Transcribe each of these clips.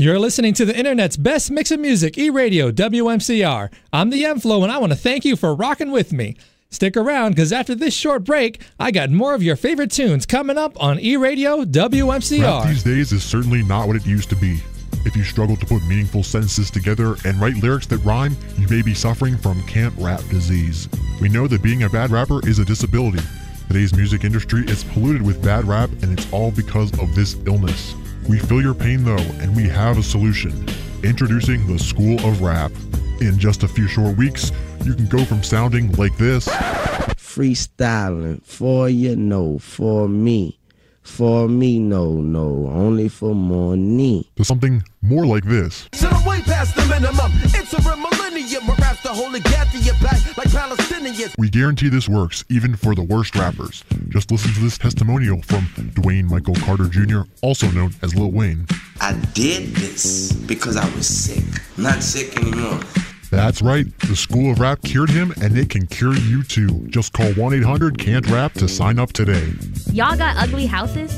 You're listening to the internet's best mix of music, E-Radio WMCR. I'm the M-Flow, and I want to thank you for rocking with me. Stick around, because after this short break, I got more of your favorite tunes coming up on E-Radio WMCR. Rap these days is certainly not what it used to be. If you struggle to put meaningful sentences together and write lyrics that rhyme, you may be suffering from can't rap disease. We know that being a bad rapper is a disability. Today's music industry is polluted with bad rap, and it's all because of this illness. We feel your pain though, and we have a solution. Introducing the School of Rap. In just a few short weeks, you can go from sounding like this. Freestyling, for you know, for me. For me, no, only for money. To something more like this. So I'm way past the minimum. It's a millennium. Raps the whole gap to your back like Palestinians. We guarantee this works, even for the worst rappers. Just listen to this testimonial from Dwayne Michael Carter Jr., also known as Lil Wayne. I did this because I was sick. I'm not sick anymore. That's right. The School of Rap cured him, and it can cure you too. Just call 1-800-CAN'T-RAP to sign up today. Y'all got ugly houses?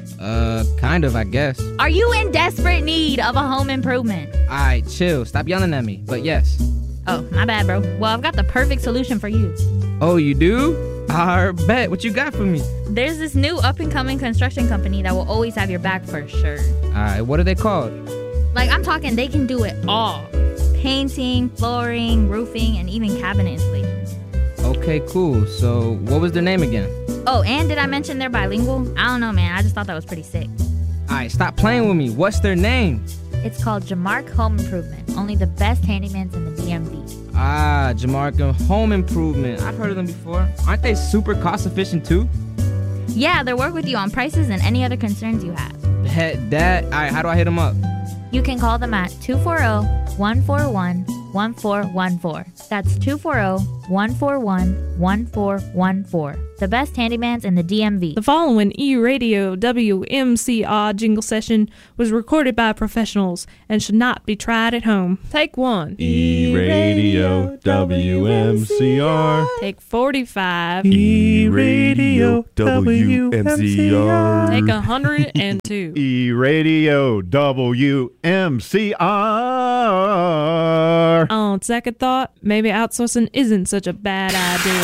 Kind of, I guess. Are you in desperate need of a home improvement? Alright, chill. Stop yelling at me. But yes. Oh, my bad, bro. Well, I've got the perfect solution for you. Oh, you do? I bet. What you got for me? There's this new up-and-coming construction company that will always have your back for sure. Alright, what are they called? Like, I'm talking they can do it all. Painting, flooring, roofing, and even cabinet installation. Okay, cool. So, what was their name again? Oh, and did I mention they're bilingual? I don't know, man. I just thought that was pretty sick. Alright, stop playing with me. What's their name? It's called Jamark Home Improvement. Only the best handymans in the DMV. Ah, Jamark Home Improvement. I've heard of them before. Aren't they super cost efficient too? Yeah, they'll work with you on prices and any other concerns you have. Alright, how do I hit them up? You can call them at 240-141-1414. That's 240-141-1414. The best handymans in the DMV. The following E-Radio WMCR jingle session was recorded by professionals and should not be tried at home. Take 1. E-Radio WMCR. Take 45. E-Radio WMCR. Take 102. E-Radio WMCR. On second thought, maybe outsourcing isn't such a bad idea.